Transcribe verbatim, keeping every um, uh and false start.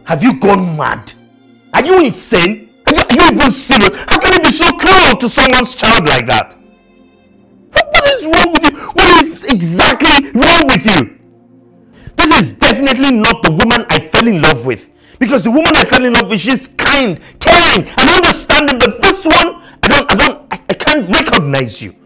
Have you gone mad? Are you insane? Are you, are you even serious? How can you be so cruel to someone's child like that? What is wrong with you? What is exactly wrong with you? This is definitely not the woman I fell in love with. Because the woman I fell in love with, she's kind, caring, and understanding. But this one, I don't, I don't, I, I can't recognize you.